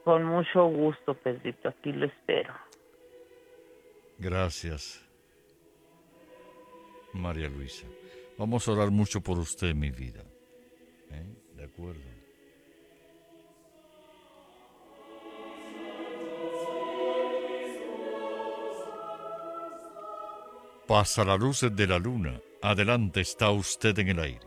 Con mucho gusto, Pedrito, aquí lo espero. Gracias, María Luisa. Vamos a orar mucho por usted, mi vida. ¿De acuerdo? Pasa la luz de la luna. Adelante, está usted en el aire.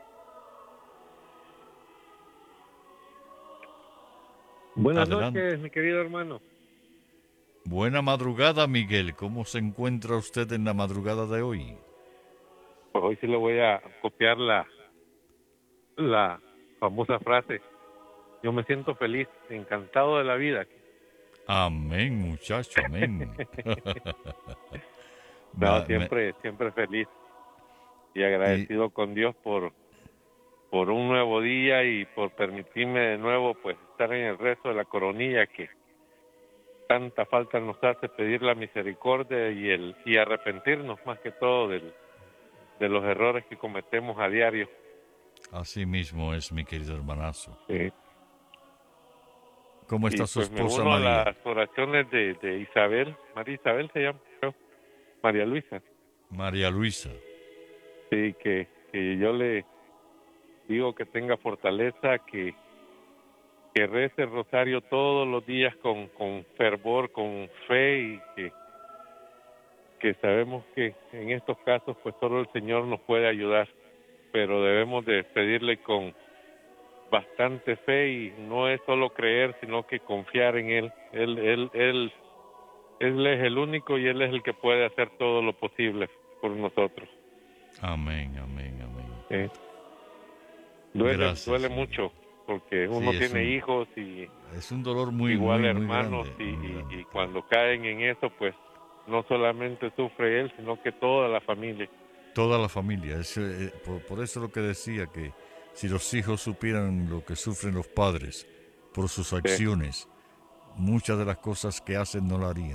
Buenas Adelante. noches, mi querido hermano. Buena madrugada, Miguel. ¿Cómo se encuentra usted en la madrugada de hoy? Pues hoy sí le voy a copiar la famosa frase. Yo me siento feliz, encantado de la vida. Amén, muchacho, amén. No, Me- me- siempre feliz y y agradecido con Dios por un nuevo día y por permitirme de nuevo pues estar en el rezo de la coronilla que tanta falta nos hace, pedir la misericordia y arrepentirnos más que todo de los errores que cometemos a diario. así mismo es, mi querido hermanazo. Sí. ¿Cómo Y está su pues me esposa uno a María? las oraciones de Isabel, María Isabel se llama, creo, María Luisa. María Luisa. Sí, que yo le digo que tenga fortaleza, que rece el rosario todos los días con fervor, con fe y que sabemos que en estos casos pues solo el Señor nos puede ayudar, pero debemos de pedirle con bastante fe y no es solo creer, sino que confiar en Él. Él es el único y Él es el que puede hacer todo lo posible por nosotros. Amén, amén, amén. ¿Sí? Gracias, Duele Señor. mucho porque Sí, uno tiene hijos y es un dolor muy, igual muy, muy hermanos grande, muy grande. y cuando caen en eso pues no solamente sufre él, sino que toda la familia. Toda la familia. Por eso lo que decía, que si los hijos supieran lo que sufren los padres por sus Sí, acciones, muchas de las cosas que hacen no la harían.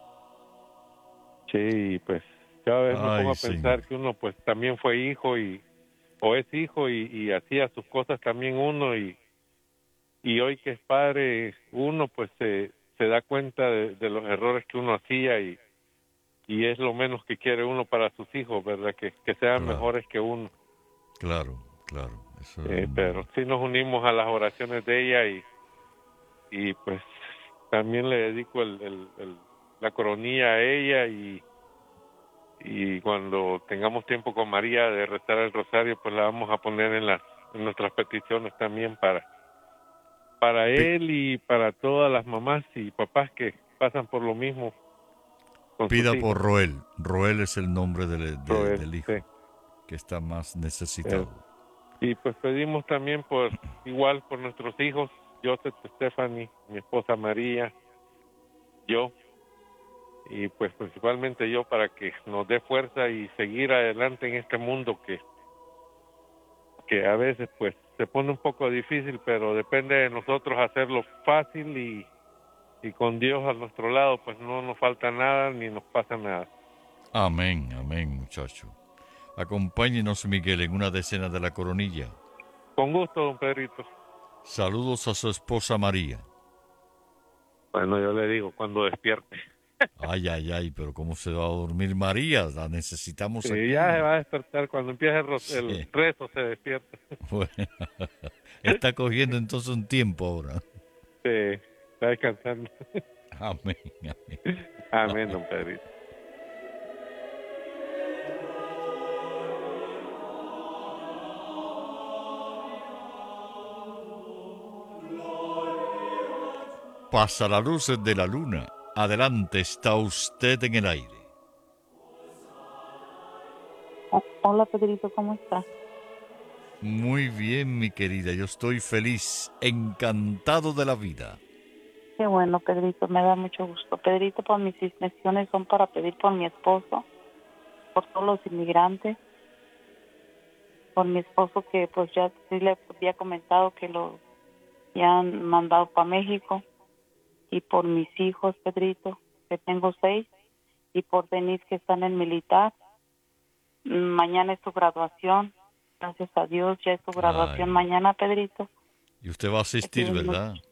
sí, pues cada vez me pongo Ay, a pensar Señor. que uno pues también fue hijo o es hijo y hacía sus cosas también uno y hoy que es padre uno pues se da cuenta de los errores que uno hacía y es lo menos que quiere uno para sus hijos, ¿verdad? Que sean Claro, mejores que uno. claro, claro. Eso es Pero sí nos unimos a las oraciones de ella y pues también le dedico la coronilla a ella y cuando tengamos tiempo con María de rezar el rosario, pues la vamos a poner en nuestras peticiones también para Pi- él y para todas las mamás y papás que pasan por lo mismo con sus Pida por hijos. Roel. Roel es el nombre Proel, del sí. hijo que está más necesitado. Y pues pedimos también igual por nuestros hijos, Joseph, Stephanie, mi esposa María, yo, y pues principalmente yo para que nos dé fuerza y seguir adelante en este mundo que a veces pues se pone un poco difícil, pero depende de nosotros hacerlo fácil y con Dios a nuestro lado pues no nos falta nada ni nos pasa nada. Amén, amén, muchacho. Acompáñenos, Miguel, en una decena de la coronilla. Con gusto, don Pedrito. Saludos a su esposa María. Bueno, yo le digo cuando despierte. Ay, ay, ay, pero ¿cómo se va a dormir María? La necesitamos Ya se aquí. va a despertar cuando empiece el Sí. rezo, se despierta. Bueno, está cogiendo entonces un tiempo ahora. Sí, está descansando. Amén, amén. Amén, don Pedrito. Pasa la luz de la luna. Adelante, está usted en el aire. Hola Pedrito, ¿cómo estás? Muy bien, mi querida. Yo estoy feliz, encantado de la vida. Qué bueno, Pedrito, me da mucho gusto. Pedrito, pues mis intenciones son para pedir por mi esposo, por todos los inmigrantes, por mi esposo que pues ya sí le había comentado que lo ya han mandado para México, y por mis hijos, Pedrito, que tengo 6, y por Denise que está en el militar. Mañana es su graduación, gracias a Dios, ya es su graduación Ay. mañana, Pedrito. Y usted va a Le asistir, pido ¿verdad?